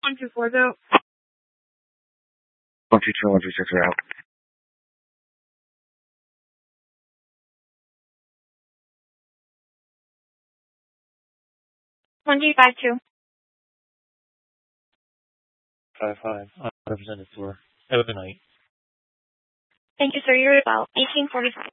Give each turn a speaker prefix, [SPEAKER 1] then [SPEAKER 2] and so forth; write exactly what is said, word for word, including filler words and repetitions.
[SPEAKER 1] One two four out.
[SPEAKER 2] One two two one two six are out.
[SPEAKER 1] One two five two.
[SPEAKER 3] Five five. I represented for Eleven night.
[SPEAKER 1] Thank you, sir. You're about eighteen forty five.